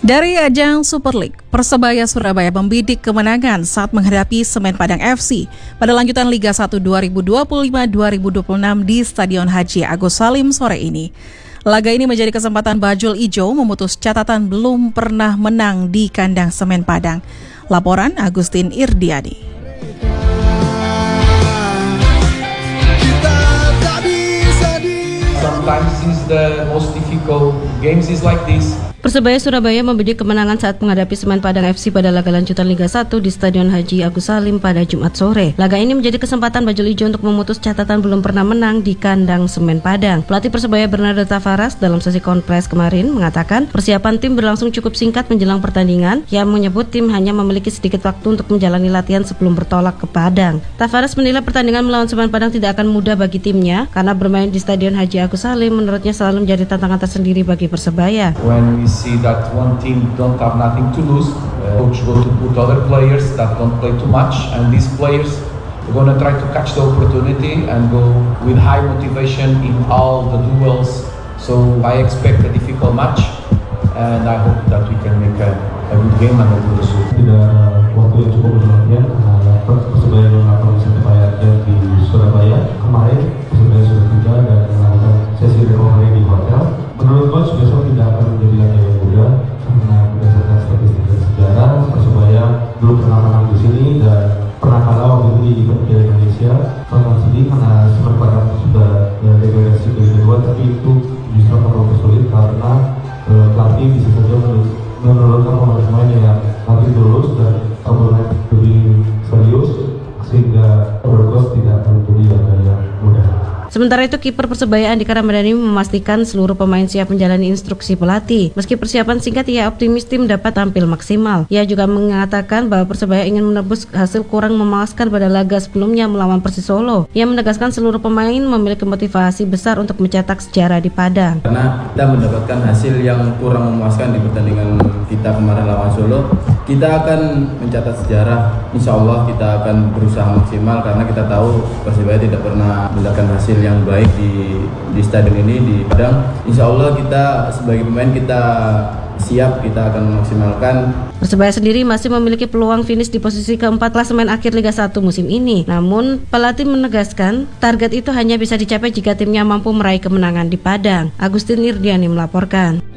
Dari ajang Super League, Persebaya Surabaya membidik kemenangan saat menghadapi Semen Padang FC pada lanjutan Liga 1 2025-2026 di Stadion Haji Agus Salim sore ini. Laga ini menjadi kesempatan Bajul Ijo memutus catatan belum pernah menang di kandang Semen Padang. Laporan Agustin Irdiadi. Sometimes is the most difficult games is like this. Persebaya Surabaya membidik kemenangan saat menghadapi Semen Padang FC pada laga lanjutan Liga 1 di Stadion Haji Agus Salim pada Jumat sore. Laga ini menjadi kesempatan Bajul Ijo untuk memutus catatan belum pernah menang di kandang Semen Padang. Pelatih Persebaya Bernardo Tavares dalam sesi konferensi kemarin mengatakan persiapan tim berlangsung cukup singkat menjelang pertandingan, yang menyebut tim hanya memiliki sedikit waktu untuk menjalani latihan sebelum bertolak ke Padang. Tavares menilai pertandingan melawan Semen Padang tidak akan mudah bagi timnya karena bermain di Stadion Haji Agus Salim menurutnya selalu menjadi tantangan tersendiri bagi Persebaya. When we see that one team don't have nothing to lose, coach go to put other players that don't play too much, and these players are going to try to catch the opportunity and go with high motivation in all the duels. So I expect a difficult match, and I hope that we can make a good game and a good result. Tidak waktu yang cukup untuk latihan, Persebaya melakukan sesi latihan di Surabaya. Kemarin Persebaya sudah tiba dan melakukan sesi recovery di hotel. Menurut coach, besok tidak akan menjadi laga yang mudah karena berdasarkan statistik dan sejarah, Persebaya belum pernah menang di sini dan pernah kalah waktu itu di Liga Indonesia. Sangat sedih karena Semen Padang sudah degradasi ke Liga 2, tapi itu justru akan mempersulit karena pelatih bisa saja menurunkan pemain yang nanti lulus dan pemain lebih serius sehingga menurut tidak akan menjadi laga yang mudah. Sementara itu, kiper Persebaya Andika Ramadhani memastikan seluruh pemain siap menjalani instruksi pelatih. Meski persiapan singkat, ia optimis tim dapat tampil maksimal. Ia juga mengatakan bahwa Persebaya ingin menebus hasil kurang memuaskan pada laga sebelumnya melawan Persis Solo. Ia menegaskan seluruh pemain memiliki motivasi besar untuk mencetak sejarah di Padang. Karena kita mendapatkan hasil yang kurang memuaskan di pertandingan kita kemarin lawan Solo, kita akan mencatat sejarah. Insya Allah kita akan berusaha maksimal karena kita tahu Persebaya tidak pernah mendapatkan hasil yang baik di stadion ini di Padang. Insya Allah kita sebagai pemain kita siap, kita akan memaksimalkan. Persebaya sendiri masih memiliki peluang finish di posisi keempat klasemen akhir Liga 1 musim ini. Namun pelatih menegaskan target itu hanya bisa dicapai jika timnya mampu meraih kemenangan di Padang. Agustin Irdiani melaporkan.